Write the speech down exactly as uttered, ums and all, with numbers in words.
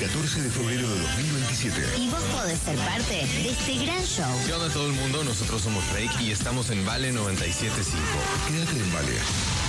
catorce de febrero de dos mil veintisiete. Y vos podés ser parte de este gran show. ¿Qué onda todo el mundo? Nosotros somos Rake y estamos en Vale noventa y siete punto cinco. Quédate en Vale.